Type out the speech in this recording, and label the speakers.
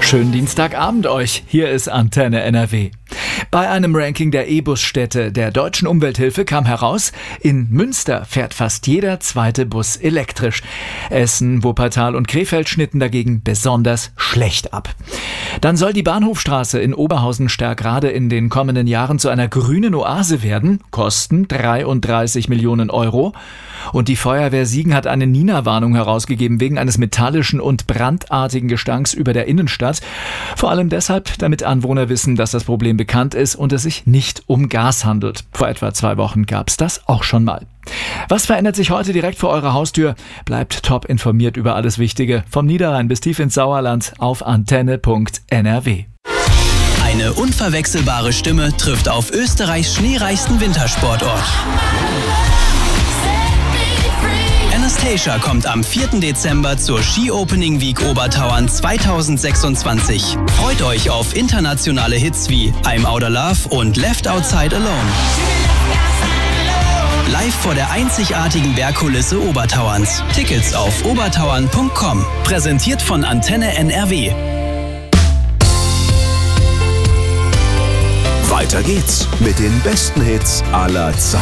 Speaker 1: Schönen Dienstagabend euch. Hier ist Antenne NRW. Bei einem Ranking der E-Bus-Städte der Deutschen Umwelthilfe kam heraus, in Münster fährt fast jeder zweite Bus elektrisch. Essen, Wuppertal und Krefeld schnitten dagegen besonders schlecht ab. Dann soll die Bahnhofstraße in Oberhausen-Stärkrade in den kommenden Jahren zu einer grünen Oase werden. Kosten 33 Millionen Euro. Und die Feuerwehr Siegen hat eine Nina-Warnung herausgegeben wegen eines metallischen und brandartigen Gestanks über der Innenstadt. Vor allem deshalb, damit Anwohner wissen, dass das Problem bekannt ist und es sich nicht um Gas handelt. Vor etwa 2 Wochen gab es das auch schon mal. Was verändert sich heute direkt vor eurer Haustür? Bleibt top informiert über alles Wichtige. Vom Niederrhein bis tief ins Sauerland auf antenne.nrw.
Speaker 2: Eine unverwechselbare Stimme trifft auf Österreichs schneereichsten Wintersportort. Anastacia kommt am 4. Dezember zur Ski Opening Week Obertauern 2026. Freut euch auf internationale Hits wie I'm Outta Love und Left Outside Alone. Live vor der einzigartigen Bergkulisse Obertauerns. Tickets auf obertauern.com. Präsentiert von Antenne NRW.
Speaker 3: Weiter geht's mit den besten Hits aller Zeiten.